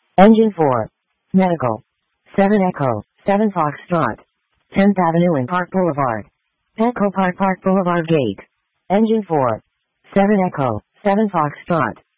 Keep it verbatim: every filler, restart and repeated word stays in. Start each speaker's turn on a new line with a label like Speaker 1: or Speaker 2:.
Speaker 1: Engine four. Medical. seven Echo, seven Foxtrot. tenth Avenue and Park Boulevard. Echo Park Park Boulevard Gate. Engine four. seven Echo, seven Foxtrot.